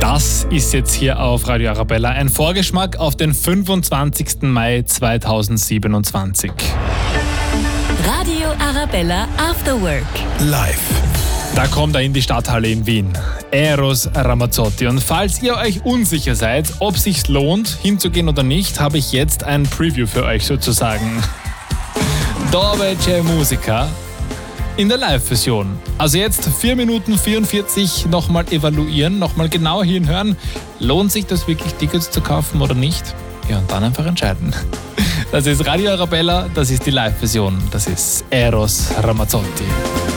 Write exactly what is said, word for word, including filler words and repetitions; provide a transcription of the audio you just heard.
Das ist jetzt hier auf Radio Arabella ein Vorgeschmack auf den fünfundzwanzigsten Mai zweitausendsiebenundzwanzig. Radio Arabella After Work. Live. Da kommt er in die Stadthalle in Wien. Eros Ramazzotti. Und falls ihr euch unsicher seid, ob es sich lohnt, hinzugehen oder nicht, habe ich jetzt ein Preview für euch sozusagen. Dove c'è musica in der Live-Version. Also jetzt vier Minuten vierundvierzig nochmal evaluieren, nochmal genau hinhören. Lohnt sich das wirklich, Tickets zu kaufen oder nicht? Ja, und dann einfach entscheiden. Das ist Radio Arabella, das ist die Live-Version. Das ist Eros Ramazzotti.